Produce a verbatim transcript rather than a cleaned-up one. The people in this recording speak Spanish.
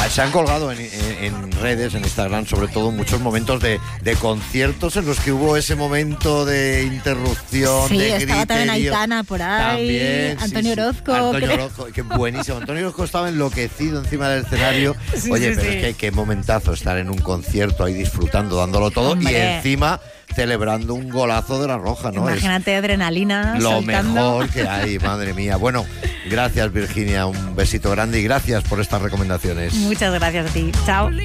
Se han colgado en, en, en redes, en Instagram, sobre todo, muchos momentos de, de conciertos en los que hubo ese momento de interrupción, sí, de estaba griterío. También Aitana por ahí, También, Antonio sí, sí. Orozco. Antonio creo. Orozco, que buenísimo. Antonio Orozco estaba enloquecido encima del escenario. Sí, Oye, sí, pero sí. es que qué momentazo estar en un concierto ahí disfrutando, dándolo todo. Hombre. Y encima celebrando un golazo de la Roja, ¿no? Imagínate, adrenalina. Es lo saltando. mejor que hay, madre mía. Bueno, gracias, Virginia, un besito grande y gracias por estas recomendaciones. Muchas gracias a ti. Chao.